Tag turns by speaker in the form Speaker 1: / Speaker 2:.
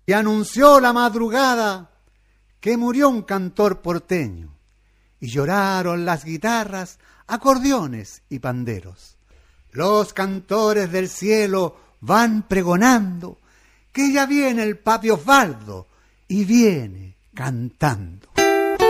Speaker 1: y anunció la madrugada que murió un cantor porteño, y lloraron las guitarras, acordeones y panderos. Los cantores del cielo van pregonando que ya viene el Papi Osvaldo y viene cantando.